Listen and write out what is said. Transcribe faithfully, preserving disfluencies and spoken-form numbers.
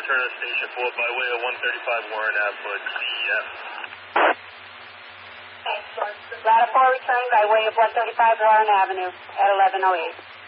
return to Station four by way of one thirty-five Warren Ave for D E F. Ladder four returning by way of one thirty-five Warren Avenue at eleven oh eight.